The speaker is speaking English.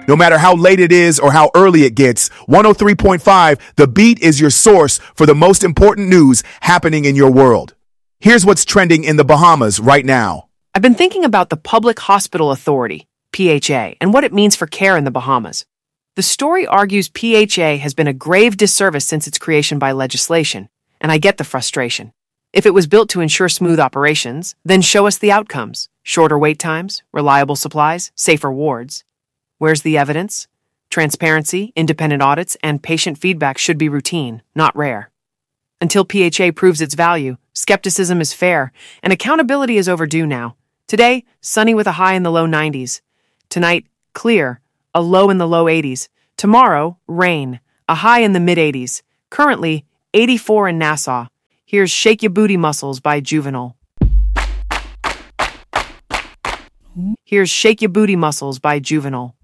No matter how late it is or how early it gets, 103.5 The Beat is your source for the most important news happening in your world. Here's what's trending in the Bahamas right now. I've been thinking about the Public Hospital Authority, PHA, and what it means for care in the Bahamas. The story argues PHA has been a grave disservice since its creation by legislation, and I get the frustration. If it was built to ensure smooth operations, then show us the outcomes. Shorter wait times, reliable supplies, safer wards. Where's the evidence? Transparency, independent audits, and patient feedback should be routine, not rare. Until PHA proves its value, skepticism is fair, and accountability is overdue now. Today, sunny with a high in the low 90s. Tonight, clear, a low in the low 80s. Tomorrow, rain, a high in the mid-80s. Currently, 84 in Nassau. Here's Shake Your Booty Muscles by Juvenile. Here's Shake Your Booty Muscles by Juvenile.